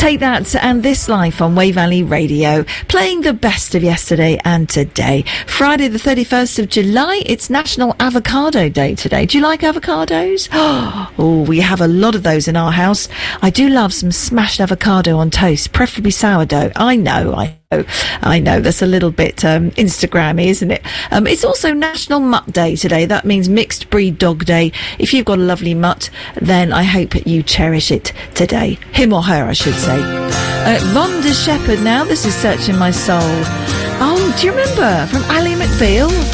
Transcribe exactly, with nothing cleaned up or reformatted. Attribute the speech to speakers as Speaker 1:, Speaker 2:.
Speaker 1: Take That and This Life on Way Valley Radio, playing the best of yesterday and today. Friday the thirty-first of July, it's National Avocado Day today. Do you like avocados? Oh, we have a lot of those in our house. I do love some smashed avocado on toast, preferably sourdough. I know, I know, I know, that's a little bit um, Instagrammy, isn't it? Um, it's also National Mutt Day today. That means Mixed Breed Dog Day. If you've got a lovely mutt, then I hope you cherish it today. Him or her, I should say. Uh, Vonda Shepherd now. This is Searching My Soul. Oh, do you remember from Ally McBeal?